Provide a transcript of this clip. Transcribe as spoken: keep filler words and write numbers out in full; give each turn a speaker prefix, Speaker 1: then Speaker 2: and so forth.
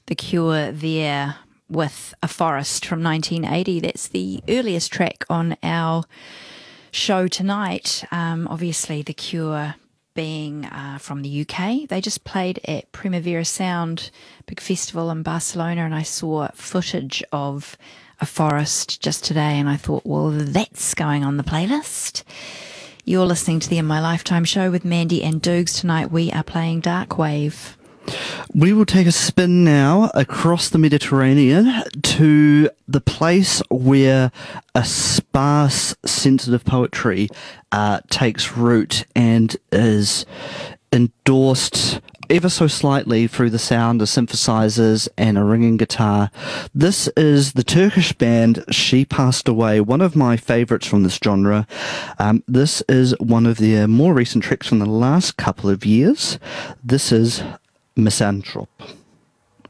Speaker 1: The Cure there with A Forest from nineteen eighty. That's the earliest track on our show tonight. Um, obviously, The Cure being uh, from the U K. They just played at Primavera Sound, big festival in Barcelona, and I saw footage of A Forest just today, and I thought, well, that's going on the playlist. You're listening to the In My Lifetime show with Mandy and Doogs. Tonight we are playing Darkwave.
Speaker 2: We will take a spin now across the Mediterranean to the place where a sparse, sensitive poetry uh, takes root and is endorsed ever so slightly through the sound of synthesizers and a ringing guitar. This is the Turkish band She Passed Away, one of my favorites from this genre. Um, this is one of their more recent tracks from the last couple of years. This is Misanthrope.